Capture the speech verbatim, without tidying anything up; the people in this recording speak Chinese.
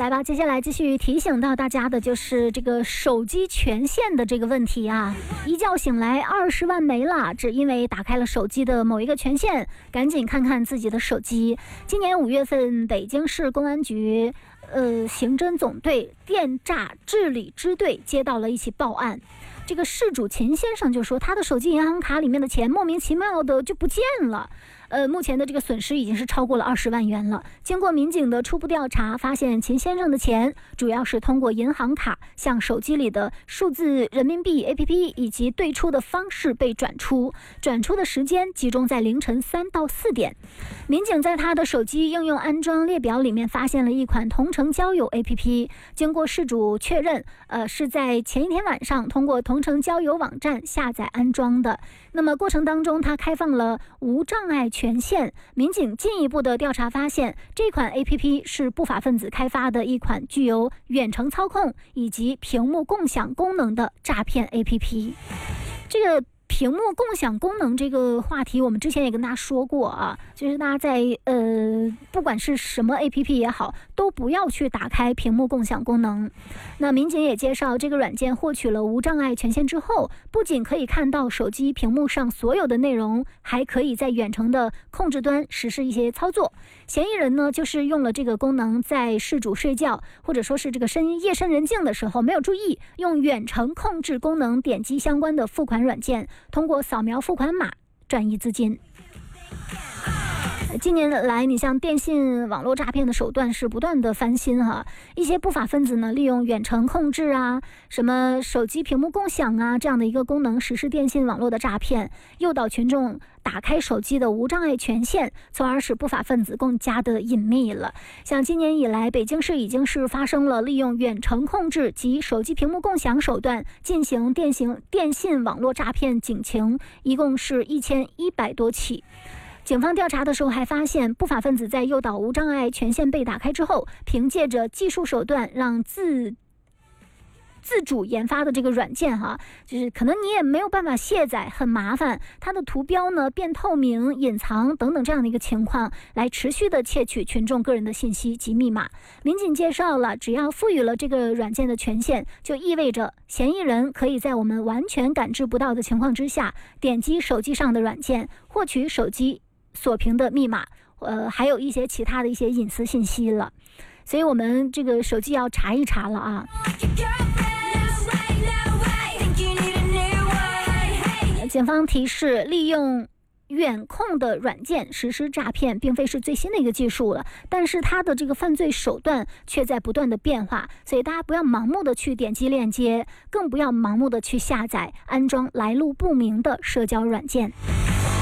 来吧，接下来继续提醒到大家的就是这个手机权限的这个问题啊。一觉醒来二十万没了，只因为打开了手机的某一个权限，赶紧看看自己的手机。今年五月份，北京市公安局呃刑侦总队电诈治理支队接到了一起报案。这个事主秦先生就说，他的手机银行卡里面的钱莫名其妙的就不见了。呃，目前的这个损失已经是超过了二十万元了。经过民警的初步调查，发现秦先生的钱主要是通过银行卡向手机里的数字人民币 A P P 以及对出的方式被转出，转出的时间集中在凌晨三到四点。民警在他的手机应用安装列表里面发现了一款同城交友 A P P， 经过事主确认，呃，是在前一天晚上通过同城交友网站下载安装的。那么过程当中，他开放了无障碍权限。民警进一步的调查发现，这款 A P P 是不法分子开发的一款具有远程操控以及屏幕共享功能的诈骗 A P P。这个屏幕共享功能这个话题，我们之前也跟大家说过啊，就是大家在呃，不管是什么 A P P 也好，都不要去打开屏幕共享功能。那民警也介绍，这个软件获取了无障碍权限之后，不仅可以看到手机屏幕上所有的内容，还可以在远程的控制端实施一些操作。嫌疑人呢，就是用了这个功能，在事主睡觉或者说是这个深夜深人静的时候没有注意，用远程控制功能点击相关的付款软件，通过扫描付款码转移资金。近年来，你像电信网络诈骗的手段是不断的翻新哈，一些不法分子呢，利用远程控制啊、什么手机屏幕共享啊这样的一个功能实施电信网络的诈骗，诱导群众打开手机的无障碍权限，从而使不法分子更加的隐秘了。像今年以来，北京市已经是发生了利用远程控制及手机屏幕共享手段进行电信电信网络诈骗警情，一共是一千一百多起。警方调查的时候还发现，不法分子在诱导无障碍权限被打开之后，凭借着技术手段让自自主研发的这个软件哈，就是可能你也没有办法卸载，很麻烦，它的图标呢变透明、隐藏等等这样的一个情况，来持续的窃取群众个人的信息及密码。民警介绍了，只要赋予了这个软件的权限，就意味着嫌疑人可以在我们完全感知不到的情况之下，点击手机上的软件，获取手机锁屏的密码，呃，还有一些其他的一些隐私信息了。所以我们这个手机要查一查了啊。警方提示，利用远控的软件实施诈骗并非是最新的一个技术了，但是它的这个犯罪手段却在不断的变化，所以大家不要盲目的去点击链接，更不要盲目的去下载安装来路不明的社交软件。